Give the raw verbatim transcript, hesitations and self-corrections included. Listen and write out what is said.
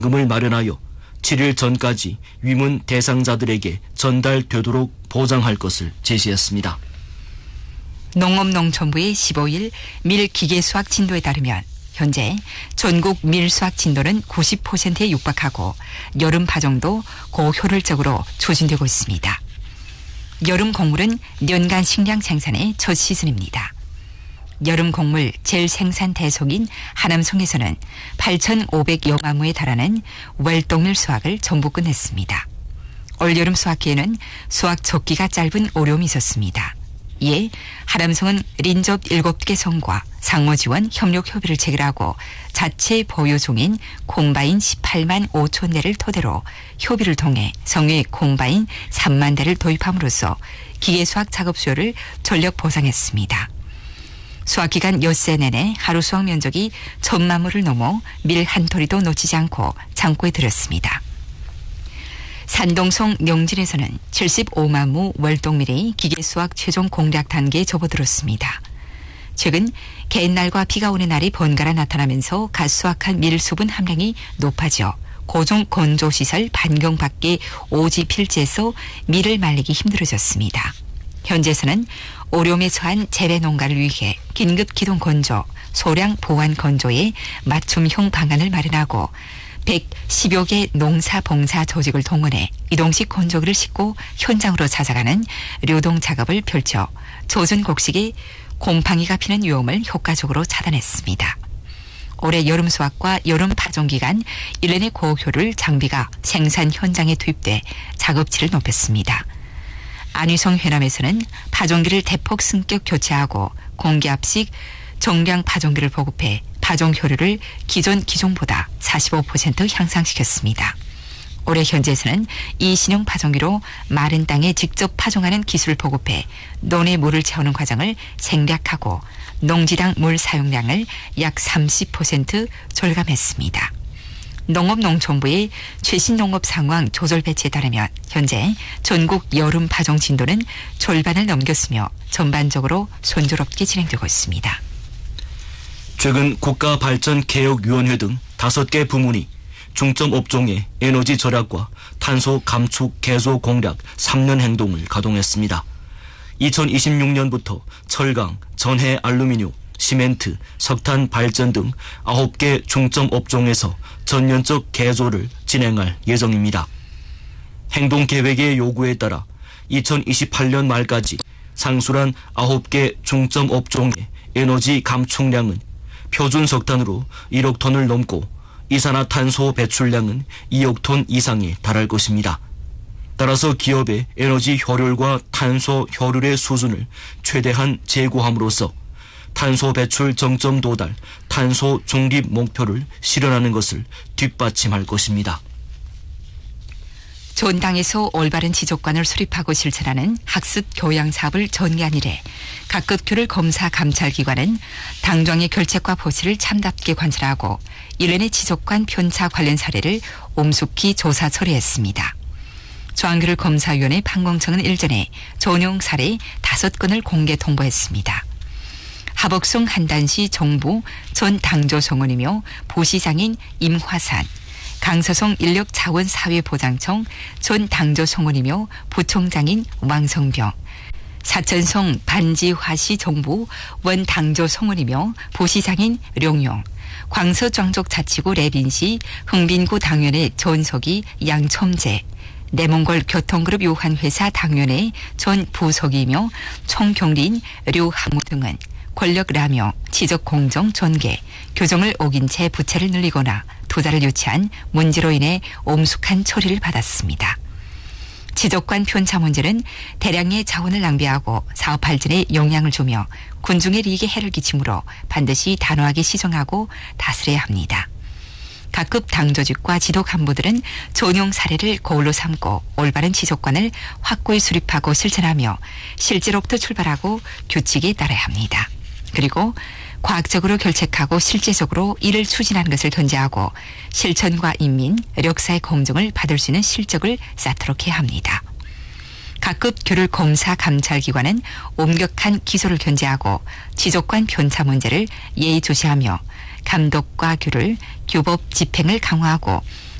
금을 마련하여 칠 일 전까지 위문 대상자들에게 전달되도록 보장할 것을 제시했습니다. 농업농촌부의 십오 일 밀기계수확 진도에 따르면 현재 전국 밀수확 진도는 구십 퍼센트에 육박하고 여름 파종도 고효율적으로 추진되고 있습니다. 여름 곡물은 년간 식량 생산의 첫 시즌입니다. 여름 곡물 제일 생산 대송인 하남송에서는 팔천오백여만 무에 달하는 월동밀 수확을 전부 끝냈습니다. 올여름 수확기에는 수확 적기가 짧은 어려움이 있었습니다. 이에 하남송은 린접 일곱 개 성과 상호지원 협력협의를 체결하고 자체 보유 중인 콤바인 십팔만 오천 대를 토대로 협의를 통해 성의 콤바인 삼만 대를 도입함으로써 기계수확 작업 수요를 전력 보상했습니다. 수확기간 엿새 내내 하루 수확 면적이 천만 무를 넘어 밀 한 토리도 놓치지 않고 창고에 들였습니다. 산동송 영진에서는 칠십오만 무 월동밀이 기계수확 최종 공략 단계에 접어들었습니다. 최근 개날과 비가 오는 날이 번갈아 나타나면서 갓 수확한 밀 수분 함량이 높아져 고중 건조시설 반경 밖의 오지 필지에서 밀을 말리기 힘들어졌습니다. 현재에서는 오염에 처한 재배 농가를 위해 긴급 기동 건조, 소량 보완 건조에 맞춤형 방안을 마련하고 백십여 개 농사 봉사 조직을 동원해 이동식 건조기를 싣고 현장으로 찾아가는 류동 작업을 펼쳐 조준 곡식이 곰팡이가 피는 위험을 효과적으로 차단했습니다. 올해 여름 수확과 여름 파종 기간 일년의 고효율 장비가 생산 현장에 투입돼 작업치를 높였습니다. 안위성 회남에서는 파종기를 대폭 승격 교체하고 공기압식 정량 파종기를 보급해 파종 효율을 기존 기종보다 사십오 퍼센트 향상시켰습니다. 올해 현재에서는 이 신형 파종기로 마른 땅에 직접 파종하는 기술을 보급해 논에 물을 채우는 과정을 생략하고 농지당 물 사용량을 약 삼십 퍼센트 절감했습니다. 농업농촌부의 최신 농업 상황 조절 배치에 따르면 현재 전국 여름 파종 진도는 절반을 넘겼으며 전반적으로 순조롭게 진행되고 있습니다. 최근 국가발전개혁위원회 등 다섯 개 부문이 중점 업종의 에너지 절약과 탄소 감축 개소 공략 삼 년 행동을 가동했습니다. 이천이십육 년부터 철강, 전해 알루미늄, 시멘트, 석탄 발전 등 아홉 개 중점 업종에서 전면적 개조를 진행할 예정입니다. 행동계획의 요구에 따라 이천이십팔 년 말까지 상술한 아홉 개 중점 업종의 에너지 감축량은 표준 석탄으로 일억 톤을 넘고 이산화탄소 배출량은 이억 톤 이상에 달할 것입니다. 따라서 기업의 에너지 효율과 탄소 효율의 수준을 최대한 제고함으로써 탄소 배출 정점 도달, 탄소 중립 목표를 실현하는 것을 뒷받침할 것입니다. 전당에서 올바른 지적관을 수립하고 실천하는 학습 교양 사업을 전개한 이래 각급 교를 검사 감찰 기관은 당정의 결책과 보시를 참답게 관찰하고 일련의 지적관 편차 관련 사례를 엄숙히 조사 처리했습니다. 조항교를 검사위원회 판공청은 일전에 전용 사례 다섯 건을 공개 통보했습니다. 하복성 한단시 정부 전 당조성원이며 부시장인 임화산, 강서성 인력자원사회보장청 전 당조성원이며 부총장인 왕성병, 사천성 반지화시 정부 원 당조성원이며 부시장인 룡용, 광서庄족자치구 레빈시 흥빈구 당연의 전석이 양첨재, 내몽골 교통그룹 유한회사 당연의 전 부석이며 총경리인 류항우 등은 권력라며 지적공정 전개, 교정을 어긴 채 부채를 늘리거나 투자를 유치한 문제로 인해 엄숙한 처리를 받았습니다. 지적관 편차 문제는 대량의 자원을 낭비하고 사업 발전에 영향을 주며 군중의利益에 해를 끼치므로 반드시 단호하게 시정하고 다스려야 합니다. 각급 당조직과 지도 간부들은 전용 사례를 거울로 삼고 올바른 지적관을 확고히 수립하고 실천하며 실제로부터 출발하고 규칙에 따라야 합니다. 그리고 과학적으로 결책하고 실제적으로 이를 추진하는 것을 견제하고 실천과 인민, 역사의 공정을 받을 수 있는 실적을 쌓도록 해야 합니다. 각급 교를 검사 감찰기관은 엄격한 기소를 견제하고 지적관 편차 문제를 예의조시하며 감독과 교를 교법 집행을 강화하고